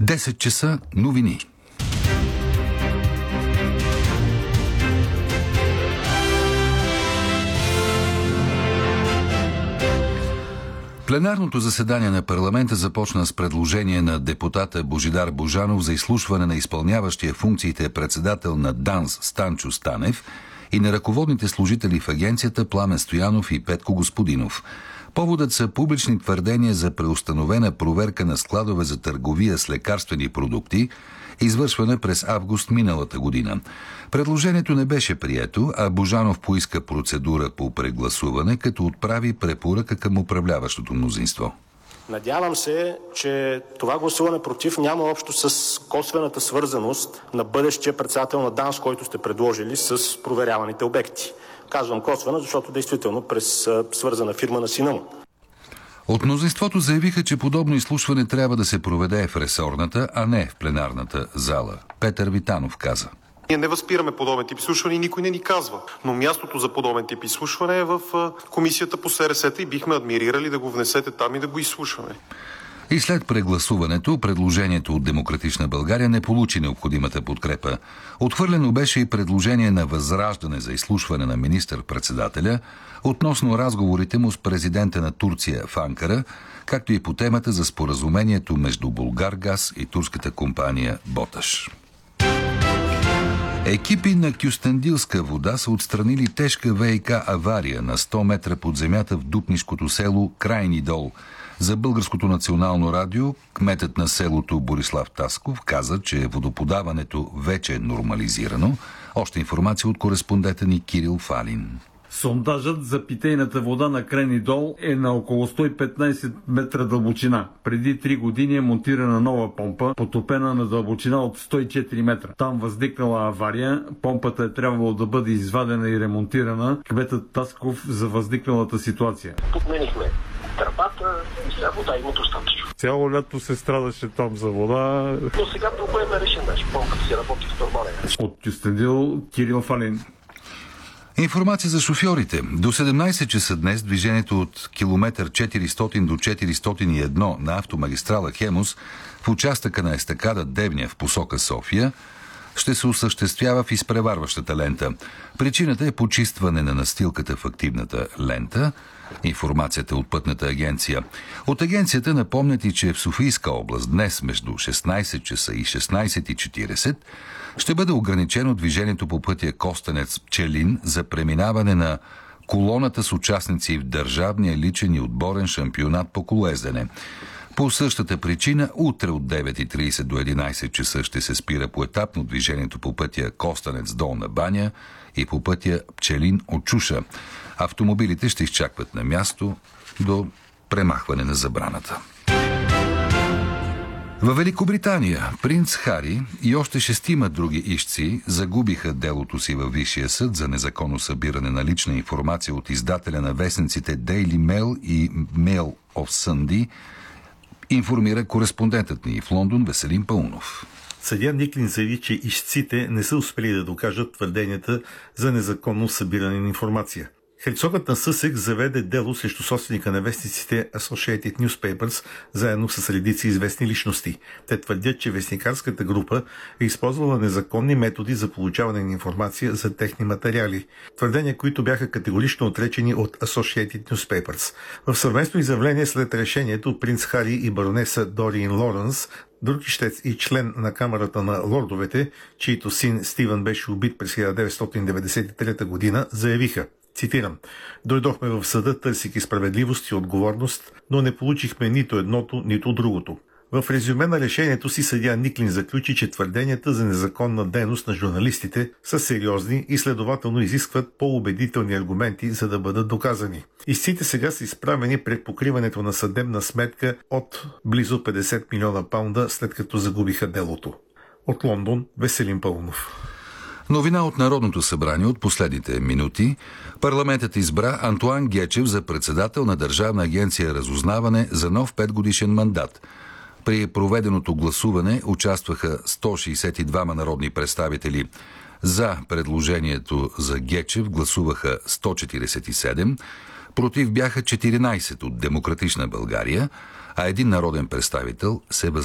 10 часа новини. Пленарното заседание на парламента започна с предложение на депутата Божидар Божанов за изслушване на изпълняващия функциите председател на ДАНС Станчо Станев и на ръководните служители в агенцията Пламен Стоянов и Петко Господинов. Поводът са публични твърдения за преустановена проверка на складове за търговия с лекарствени продукти, извършвана през август миналата година. Предложението не беше прието, а Божанов поиска процедура по прегласуване, като отправи препоръка към управляващото мнозинство. Надявам се, че това гласуване против няма общо с косвената свързаност на бъдещия председател на ДАНС, който сте предложили с проверяваните обекти. Казвам косвена, защото действително през свързана фирма на сина му. От мнозинството заявиха, че подобно изслушване трябва да се проведе в ресорната, а не в пленарната зала. Петър Витанов каза: Ние не възпираме подобен тип изслушване и никой не ни казва. Но мястото за подобен тип изслушване е в комисията по СРС-та и бихме адмирирали да го внесете там и да го изслушваме. И след прегласуването, предложението от Демократична България не получи необходимата подкрепа. Отхвърлено беше и предложение на Възраждане за изслушване на министър-председателя относно разговорите му с президента на Турция в Анкара, както и по темата за споразумението между Булгаргаз и турската компания Боташ. Екипи на Кюстендилска вода са отстранили тежка ВиК авария на 100 метра под земята в дупнишкото село Крайни дол. За Българското национално радио кметът на селото Борислав Тасков каза, че водоподаването вече е нормализирано. Още информация от кореспондента ни Кирил Фалин. Сондажът за питейната вода на Крайни дол е на около 115 метра дълбочина. Преди 3 години е монтирана нова помпа, потопена на дълбочина от 104 метра. Там възникнала авария, помпата е трябвало да бъде извадена и ремонтирана. Кметът Тасков за възникналата ситуация. Подменихме тръбата и сега вода има достатъчно. Цяло лято се страдаше там за вода. Но сега проблемът е решен, значи помпата си работи в нормален. От Кюстендил, Кирил Фалин. Информация за шофьорите. До 17 часа днес движението от километър 400 до 401 на автомагистрала Хемус в участъка на естакада Девня в посока София ще се осъществява в изпреварващата лента. Причината е почистване на настилката в активната лента. Информацията от Пътната агенция. От агенцията напомнят и, че в Софийска област днес между 16 часа и 16:40 ще бъде ограничено движението по пътя Костенец-Пчелин за преминаване на колоната с участници в държавния личен и отборен шампионат по колоездене. По същата причина, утре от 9:30 до 11 часа ще се спира поетапно движението по пътя Костенец-Долна баня и по пътя Пчелин-Очуша. Автомобилите ще изчакват на място до премахване на забраната. Във Великобритания принц Хари и още 6 други ищци загубиха делото си във Висшия съд за незаконно събиране на лична информация от издателя на вестниците Daily Mail и Mail of Sunday, информира кореспондентът ни в Лондон Веселин Паунов. Съдия Никлин заяви, че ищците не са успели да докажат твърденията за незаконно събиране на информация. Херцогът на Съсекс заведе дело срещу собственика на вестниците Associated Newspapers, заедно с редици известни личности. Те твърдят, че вестникарската група е използвала незаконни методи за получаване на информация за техни материали. Твърдения, които бяха категорично отречени от Associated Newspapers. В съвместно изявление след решението, принц Хари и баронеса Дориан Лоренс, друг ищец и член на Камарата на лордовете, чийто син Стивън беше убит през 1993 година, заявиха, цитирам: "Дойдохме в съда, търсики справедливост и отговорност, но не получихме нито едното, нито другото." В резюме на решението си съдия Никлин заключи, че твърденията за незаконна дейност на журналистите са сериозни и следователно изискват по-убедителни аргументи, за да бъдат доказани. Ищците сега са изправени пред покриването на съдебна сметка от близо 50 милиона паунда, след като загубиха делото. От Лондон, Веселин Паунов. Новина от Народното събрание от последните минути. Парламентът избра Антоан Гечев за председател на Държавна агенция Разузнаване за нов 5-годишен мандат. При проведеното гласуване участваха 162 народни представители. За предложението за Гечев гласуваха 147, против бяха 14 от Демократична България, а един народен представител се въздържа.